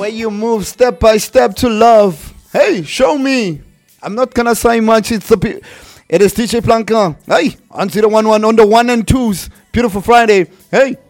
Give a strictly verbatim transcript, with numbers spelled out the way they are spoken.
way you move step by step to love. Hey, show me. I'm not gonna say much. It's the pe- it is D J Blanca. Hey, on zero one one on the one and twos. Beautiful Friday. Hey.